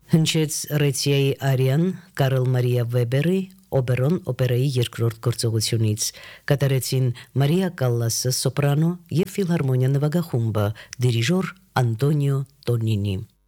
Հնչեց Ռեցիայի Արիան, Կարլ Մարիա Վեբերի Օբերոն օպերայի երկրորդ գործողությունից, կատարեցին Մարիա Կալլասը սոպրանո եւ ֆիլհարմոնիա նվագախումբը, դիրիժոր Անտոնիո Տոնինի։